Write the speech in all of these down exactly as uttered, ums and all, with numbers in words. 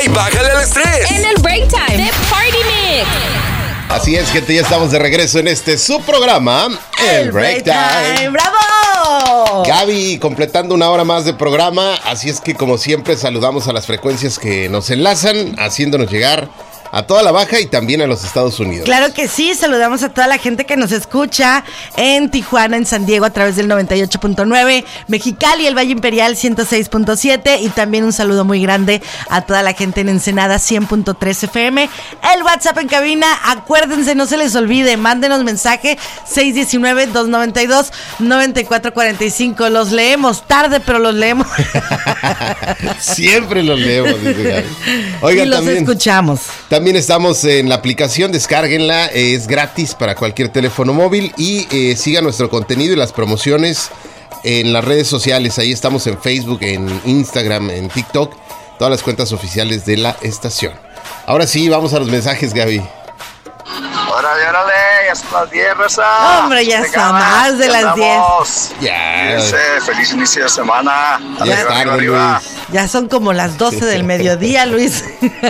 y bájale el estrés. En el Break Time de Party Mix. Así es, gente, ya estamos de regreso en este su programa, El Break Time. ¡Bravo! Gaby, completando una hora más de programa, así es que como siempre saludamos a las frecuencias que nos enlazan, haciéndonos llegar a toda la Baja y también a los Estados Unidos. Claro que sí, saludamos a toda la gente que nos escucha en Tijuana, en San Diego a través del noventa y ocho punto nueve, Mexicali, el Valle Imperial ciento seis punto siete y también un saludo muy grande a toda la gente en Ensenada cien punto tres F M. El WhatsApp en cabina, acuérdense, no se les olvide, mándenos mensaje seis uno nueve, dos nueve dos, nueve cuatro cuatro cinco. Los leemos tarde, pero los leemos. Siempre los leemos, dice Gaby. Oigan, y los también, escuchamos. También estamos en la aplicación, descárguenla, eh, es gratis para cualquier teléfono móvil y eh, sigan nuestro contenido y las promociones en las redes sociales. Ahí estamos en Facebook, en Instagram, en TikTok, todas las cuentas oficiales de la estación. Ahora sí, vamos a los mensajes, Gaby. Órale, órale, ya son las diez, raza. Hombre, ya son más de las diez. Ya. Fíjense, feliz inicio de semana. Ya Arriba, es tarde, arriba, arriba. Luis. Ya son como las doce del mediodía, Luis.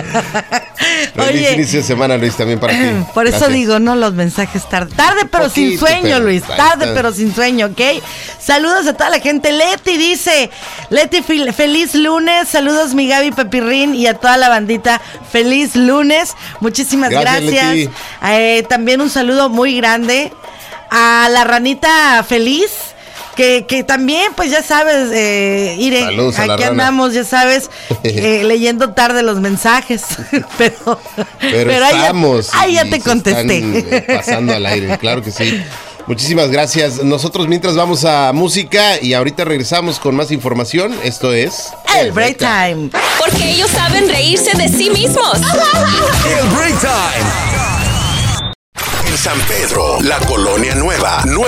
Feliz inicio de semana, Luis, también para ti. Por eso Gracias. digo, no los mensajes tarde. Tarde, pero Poquito, sin sueño, pero Luis. ahí Tarde, está. pero sin sueño, ¿ok? Saludos a toda la gente. Leti dice, Leti, fel- feliz lunes. Saludos, mi Gaby Pepirrín y a toda la bandita. Feliz lunes. Muchísimas Gracias, gracias. Leti. Eh, también un saludo muy grande a la ranita feliz. Que, que también, pues ya sabes, eh, Ire, Saludos a la aquí rana. andamos, ya sabes, eh, leyendo tarde los mensajes, pero, Pero, pero ahí ya- estamos. ahí ya y te se contesté. están, eh, pasando al aire, claro que sí. Muchísimas gracias. Nosotros mientras vamos a música y ahorita regresamos con más información. Esto es El Break Time. Porque ellos saben reírse de sí mismos. El Break Time. En San Pedro, la Colonia Nueva.